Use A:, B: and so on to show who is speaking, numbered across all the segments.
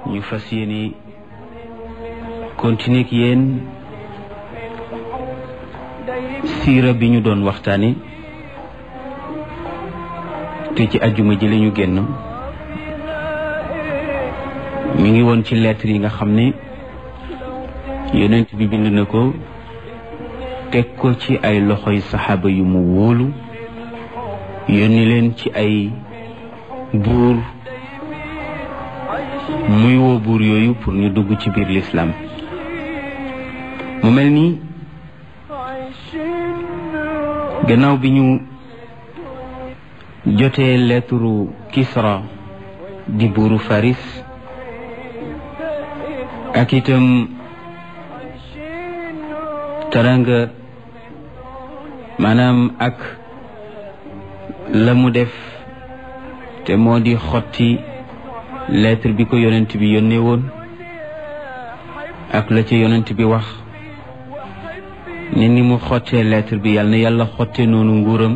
A: ñu fas yéene continuer ak yéen siira bi ñu doon waxtaane te ci ajjuma ji lañu génn mi ngi woon ci lettre yi nga xam ne yonent bi bind na ko teg ko ci ay loxoy saxaaba yu mu wóolu yónni leen ci ay buur muy woo buur yooyu pour ñu dugg ci biir lislaam mu mel ni gannaaw bi ñu jotee lettre Kisra di buuru Faris ak itam taranga maanaam ak la mu def te moo di xotti lettre bi ko yonent bi yónnee woon ak la ca yonent bi wax ne ni mu xottee lettre bi yàlla na yàlla xotte noonu nguuram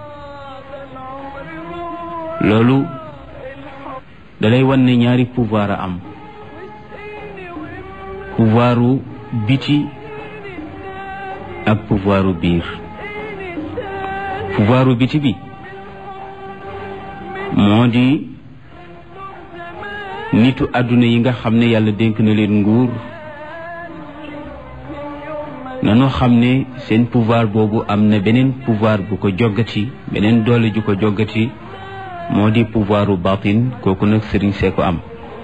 A: loolu dalay wan ne ñaari pouvoir a am pouvoiru biti ak pouvoiru biir pouvoiru biti bi moo di nitu àdduna yi nga xam ne yàlla dénk na leen nguur nanu xam ne seen pouvoir boobu am na beneen pouvoir bu ko joggati beneen doole ju ko joggati moo di pouvoiru batin kooku nag sëriñ see ko am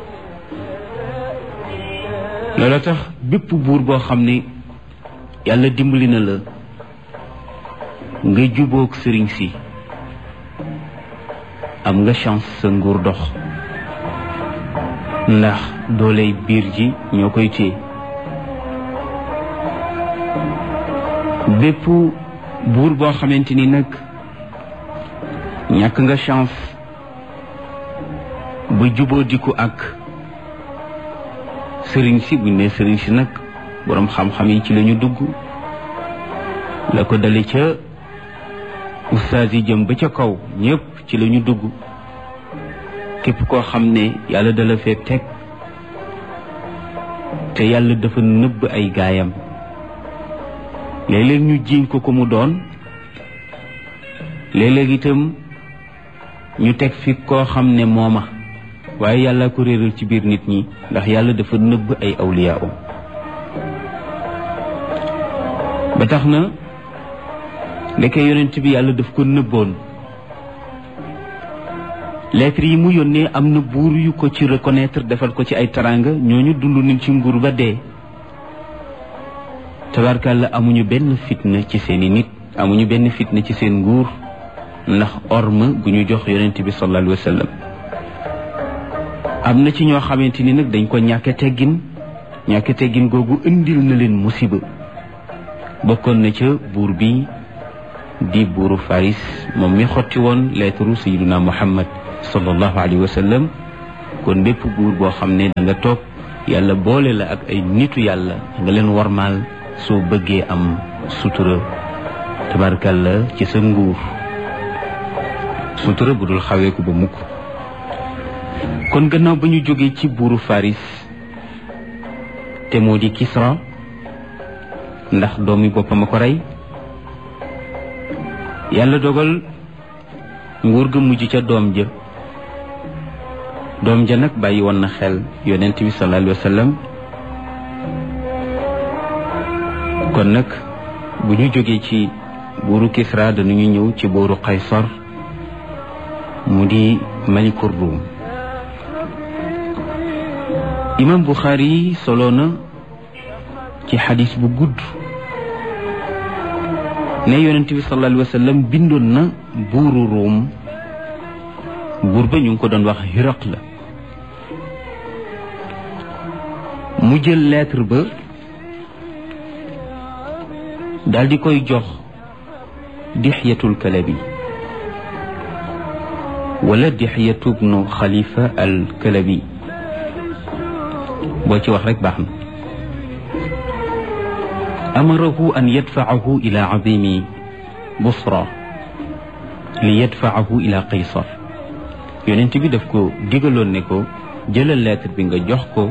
A: loolu tax bépp buur boo xam ne yàlla dimbali na la nga jubóog sëriñ si am nga chance sa nguur dox ndax dooley biir ji ñoo koy téye bépp buur boo xamante ni nag ñàkk nga chance ba jubóo diku ak sëriñ si buñ ne sëriñ si nag boroom xam-xam yi ci lañu dugg la ko dale ca ustaas yi jëm ba ca kaw ñépp ci lañu dugg képp koo xam ne yàlla dala fee teg te yàlla dafa nëbb ay gaayam léeg-léeg ñu jiiñ ko mu doon léeg-léeg itam ñu teg fi koo xam ne mooma waaye yàlla ko réeral ci biir nit ñi ndax yàlla dafa nëbb ay awliyaa ba tax na ndeke yonent bi yàlla daf ko nëbboon lettre yi mu yónnee am na buur yu ko ci reconnaître defal ko ci ay taranga ñooñu dund nañ ci nguur ba dee tabarkàlla amuñu benn fitna ci seeni nit amuñu benn fitna ci seen nguur ndax orma gu ñu jox yonent bi sallallahu alayhi wa sallam am na ci ñoo xamante ni nag dañ ko ñàkke teggin googu indil na leen musiba bokkoon na ca buur bi di buuru Faris moom mi xotti woon lettre sayyiduna Muhammad sallallahu alayhi wa sallam kon bépp buur boo xam ne da nga toog yàlla boole la ak ay nitu yàlla nga leen warmaal soo bëggee am sutura tabarkalla ci sa nguur sutura bu dul xaweeku ba mukk kon gannaaw ba ñu jógee ci buuru Faris te moo di Kisra ndax doomi boppam a ko rey yàlla dogal nguur ga mujj ca doom ja nag bàyyi woon na xel yonent bi sallallahu alayhi wa sallam kon nag bu ñu jógee ci buuru Kisra dañuy ñëw ci buuru Qaysar mu di malikur Rum imam Bukhari solo na ci xadis bu gudd ne yonent bi sallallahu alayhi wa sallam bindoon na buuru Rum buur ba ñu ngi ko doon wax Hiraql la mu jël lettre ba daal di koy jox Dihyatul Kalabi wala Dihyatu bnu Xalifa al Kalabi boo ci wax rek baax na amarahu an yadfaahu ila azimi Busra li yadfaahu ila Qaysar yonent bi daf ko digaloon ne ko jëlal lettre bi nga jox ko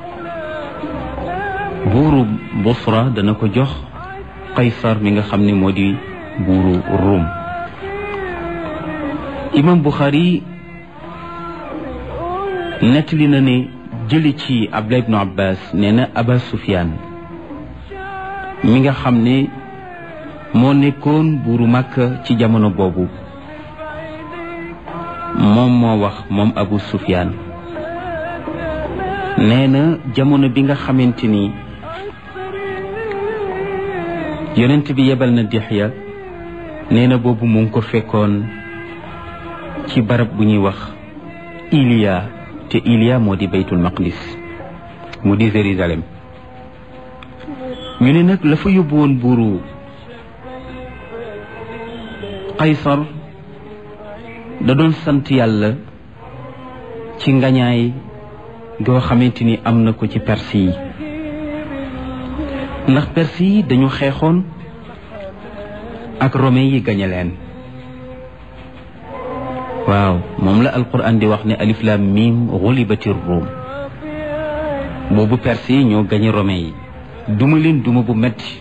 A: buuru Busra, dana ko jox Qaysar mi nga xam ne moo di buuru Rum. imam Bukhari nettali na ne jëli ci Abdullah ibnu Abbas nee na Aba Sufyaan mi nga xam ne moo nekkoon buuru Makka ci jamono boobu moom moo wax moom Abu Sufyaan nee na jamono bi nga xamante ni yonent bi yebal na Dihya nee na boobu mu ngi ko fekkoon ci barab bu ñuy wax Iliya, te Iliya moo di Baytul Maqdis mu di Jérusalem. ñu ne nag la fa yóbbu woon buuru Qaysar da doon sant yàlla ci ngañaay goo xamante ni am na ko ci Perse yi, ndax Perse yi dañu xeexoon ak Romain yi gañe leen. waaw moom la alquran di wax ne alif lam mim ghulibatir rum. boobu Perse yi ñoo gañe Romain yi, duma leen duma bu metti,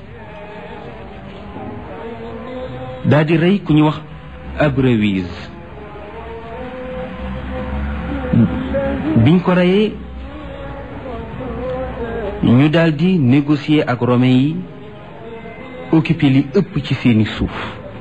A: daa di rey ku ñu wax Abrawiz. biñ ko reyee ñu daldi négocier ak Romain yi occupé li ëpp ci seeni suuf.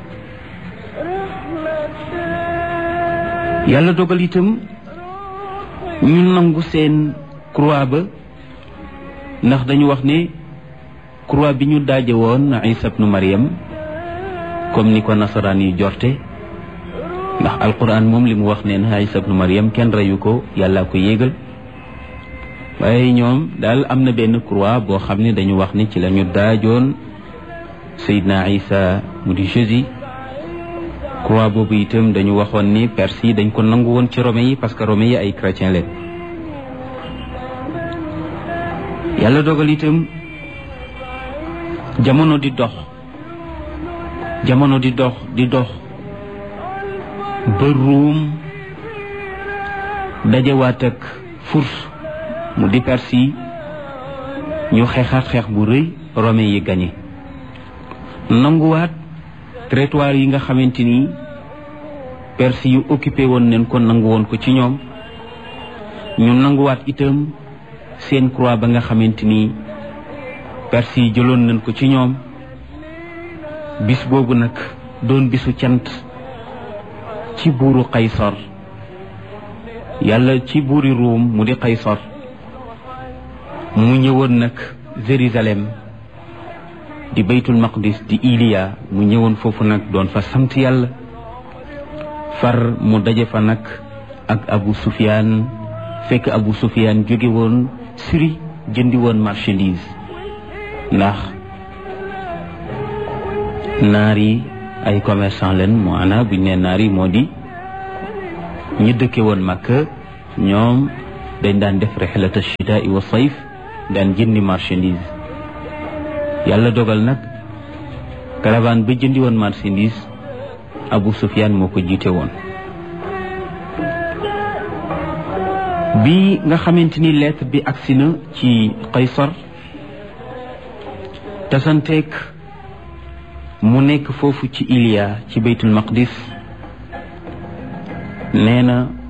A: yàlla dogal itam ñu nangu seen croix ba, ndax dañu wax ne croix bi ñu daaje woon Isa ibnu Maryam comme ni ko nasaraan yi jorte, ndax alquran moom li mu wax neen Isa ibnu Maryam kenn reyu ko, yàlla ko yéegal. waaye ñoom daal am na benn croix boo xam ne dañu wax ne ci la ñu daajoon Seydina Isa mu di Jésus. croix boobu itam dañu waxoon ni Perse yi dañ ko nangu woon ci Romain yi parce que Romain yi ay chrétien leen. yàlla dogal itam jamono di dox ba Ruum dajewaat ak Furs mu di Perse yi, ñu xeexaat xeex bu rëy, Romain yi gañe nanguwaat territoire yi nga xamante ni Perse yu occupé woon nañ ko, nangu woon ko ci ñoom. ñu nanguwaat itam seen croix ba nga xamante ni Perse yi jëloon nañ ko ci ñoom. bis boobu nag doon bisu cant ci buuru Qaysar, yàlla ci buuri Ruum mu di Qaysar mu ñëwoon nag Jérusalem di Baytul Maqdis di Iliya, mu ñëwoon foofu nag doon fa sant yàlla. far mu daje fa nag ak Abu Sufyaan, fekk Abu Sufyaan jóge woon Syrie jëndi woon marchandise, ndax naar yi ay commerçant leen. moo ana buñ ne naar yi moo di ñi dëkke woon Makka, ñoom dañ daan def rixlata chitaa wa sayf, daan jëndi marchandise. yàlla dogal nag caravane ba jëndi woon marchandise Abu Sufyaan moo ko jiite woon. bi nga xamante ni lettre bi agsi na ci Qaysar, tasanteeg mu nekk foofu ci Iliya ci Baytul Maqdis, nee na